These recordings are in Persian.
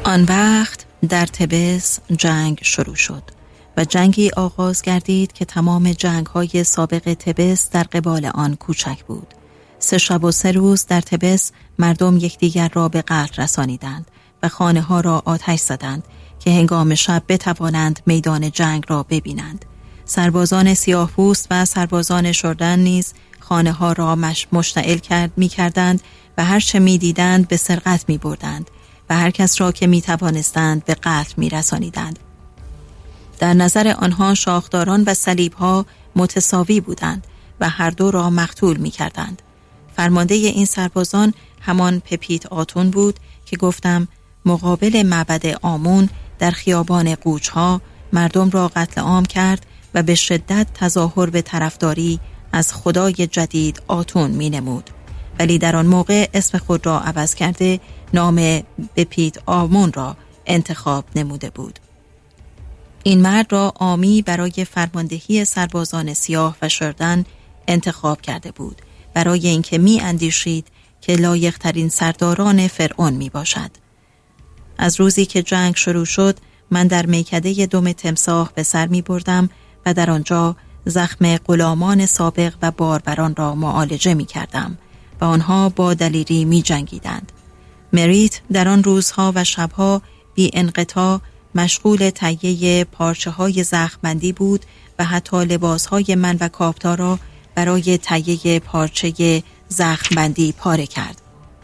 آن وقت در تبس جنگ شروع شد و جنگی آغاز گردید که تمام جنگ‌های سابق تبس در قبال آن کوچک بود. 3 شب و 3 روز در تبس مردم یکدیگر را به قتل رسانیدند و خانه‌ها را آتش زدند که هنگام شب بتوانند میدان جنگ را ببینند. سربازان سیاه‌پوست و سربازان شردن نیز خانه‌ها را مشتعل می‌کردند و هر چه می‌دیدند به سرقت می‌بردند و هر کس را که می‌توانستند به قتل می‌رسانیدند. در نظر آنها شاخداران و صلیب‌ها متساوی بودند و هر دو را مقتول می‌کردند. فرمانده این سربازان همان پپیت آتون بود که گفتم مقابل معبد آمون در خیابان قوچ‌ها مردم را قتل عام کرد و به شدت تظاهر به طرفداری از خدای جدید آتون می‌نمود، ولی در آن موقع اسم خود را عوض کرده نام پپیت آمون را انتخاب نموده بود. این مرد را آمی برای فرماندهی سربازان سیاه و شردن انتخاب کرده بود، برای اینکه اندیشید که لایق‌ترین سرداران فرعون می باشد. از روزی که جنگ شروع شد من در میکده دم تمساح به سر می بردم و در آنجا زخم غلامان سابق و باربران را معالجه می کردم و آنها با دلیری می جنگیدند. مریت در آن روزها و شبها بی انقطاع مشغول تهیه پارچه‌های زخم‌بندی بود و حتی لباس‌های من و کاپتا را برای تهیه پارچه زخم‌بندی پاره کرد.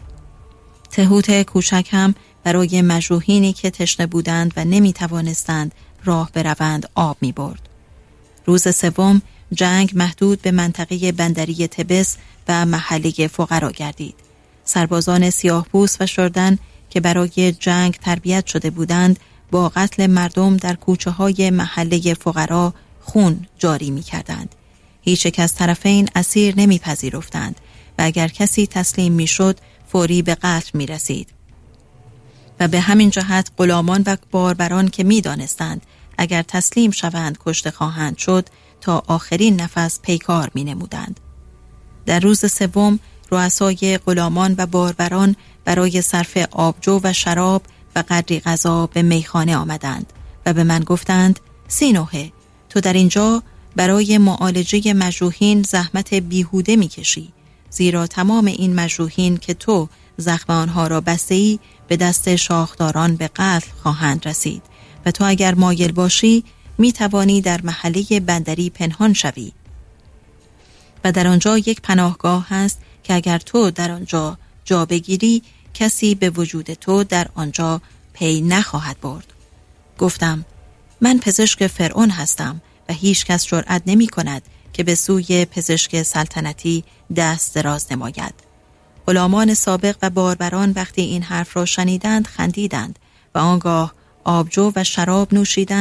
تهوت کوچک هم برای مجروحینی که تشنه بودند و نمی‌توانستند راه بروند آب می‌برد. روز سوم جنگ محدود به منطقه بندری تبس و محله فقرا گردید. سربازان سیاه‌پوست و شردن که برای جنگ تربیت شده بودند با قتل مردم در کوچه‌های محله فقرا خون جاری می‌کردند. هیچ یک از طرفین اسیر نمی‌پذیرفتند و اگر کسی تسلیم می‌شد فوری به قتل می‌رسید. و به همین جهت غلامان و باربران که می‌دانستند اگر تسلیم شوند کشته خواهند شد تا آخرین نفس پیکار می‌نمودند. در روز سوم رؤسای غلامان و باربران برای صرف آبجو و شراب و قدری غذا به میخانه آمدند و به من گفتند سینوهه تو در اینجا برای معالجه مجروحین زحمت بیهوده میکشی، زیرا تمام این مجروحین که تو زخم آنها را بسته‌ای به دست شاخداران به قتل خواهند رسید و تو اگر مایل باشی میتوانی در محله بندری پنهان شوی و در آنجا یک پناهگاه هست که اگر تو در آنجا جا بگیری کسی به وجود تو در آنجا پی نخواهد برد. گفتم من پزشک فرعون هستم و هیچ کس جرأت نمی کند که به سوی پزشک سلطنتی دست دراز نماید. غلامان سابق و باربران وقتی این حرف را شنیدند خندیدند و آنگاه آبجو و شراب نوشیدند